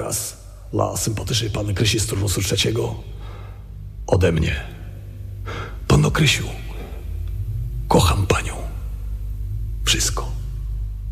teraz dla sympatycznej panny Krysi z turnusu 3 ode mnie. Panno Krysiu, kocham panią.